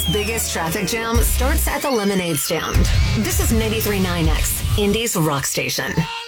biggest traffic jam starts at the lemonade stand. This is 93.9X, Indy's rock station.